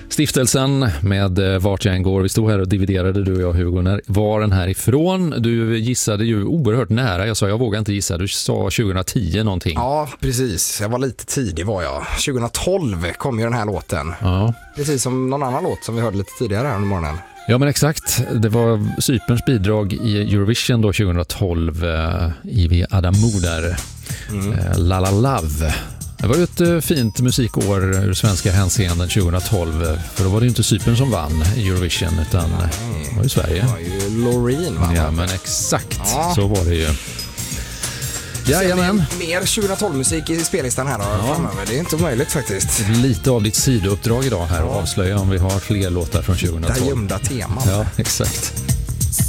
Stiftelsen med Vart jag än går. Vi stod här och dividerade, du och jag, Hugo. När var den här ifrån? Du gissade ju oerhört nära. Jag sa, jag vågar inte gissa. Du sa 2010 någonting. Ja, precis. Jag var lite tidig var jag. 2012 kom ju den här låten. Ja. Precis som någon annan låt som vi hörde lite tidigare här under morgonen. Ja, men exakt. Det var Cyperns bidrag i Eurovision då 2012 i Adamo där. La La Love. Det var ju ett fint musikår ur svenska hänseenden 2012, för då var det ju inte Cypern som vann i Eurovision utan det var ju Sverige. Det var ju Loreen, va? Ja, men exakt. Ja. Så var det ju. Jajamän. Mer 2012-musik i spellistan här då, framöver. Det är inte omöjligt faktiskt. Lite av ditt sidouppdrag idag här och avslöja om vi har fler låtar från 2012. Det gömda teman. Ja, exakt.